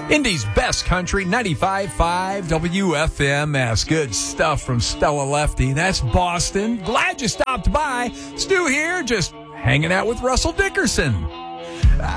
Indy's best country, 95.5 WFMS. Good stuff from Stella Lefty. That's Boston. Glad you stopped by. Stu here, just hanging out with Russell Dickerson.